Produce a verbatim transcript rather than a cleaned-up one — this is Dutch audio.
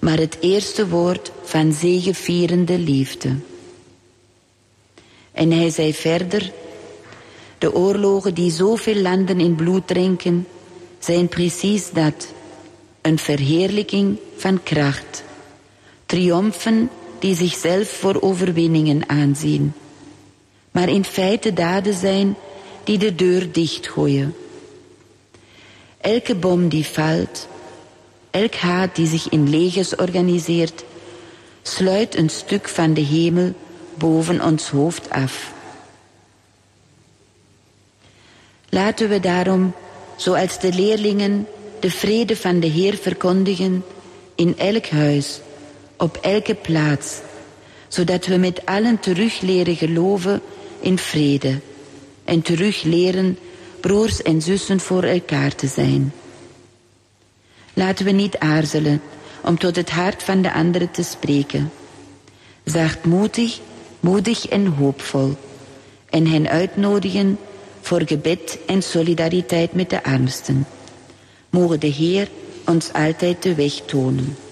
maar het eerste woord van zegevierende liefde. En hij zei verder, de oorlogen die zoveel landen in bloed drinken, zijn precies dat, een verheerlijking van kracht. Triomfen die zichzelf voor overwinningen aanzien, maar in feite daden zijn die de deur dichtgooien. Elke bom die valt, elk haat die zich in legers organiseert, sluit een stuk van de hemel boven ons hoofd af. Laten we daarom, zoals de leerlingen, de vrede van de Heer verkondigen in elk huis, op elke plaats, zodat we met allen terug leren geloven in vrede en terug leren broers en zussen voor elkaar te zijn. Laten we niet aarzelen om tot het hart van de anderen te spreken. Zachtmoedig, moedig en hoopvol, en hen uitnodigen voor gebed en solidariteit met de armsten. Mogen de Heer ons altijd de weg tonen.